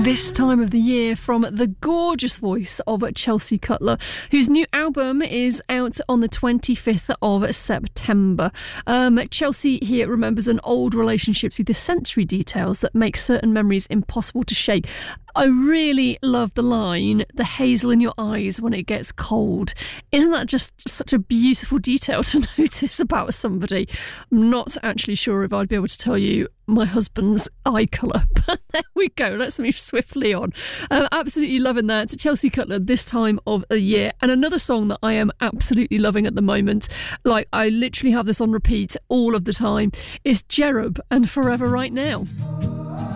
This time of the year from the gorgeous voice of Chelsea Cutler, whose new album is out on the 25th of September. Chelsea here remembers an old relationship through the sensory details that make certain memories impossible to shake. I really love the line, the hazel in your eyes when it gets cold. Isn't that just such a beautiful detail to notice about somebody? I'm not actually sure if I'd be able to tell you my husband's eye colour, but there we go. Let's move swiftly on. Absolutely loving that. Chelsea Cutler, this time of the year. And another song that I am absolutely loving at the moment, like I literally have this on repeat all of the time, is Cherub and Forever Right Now.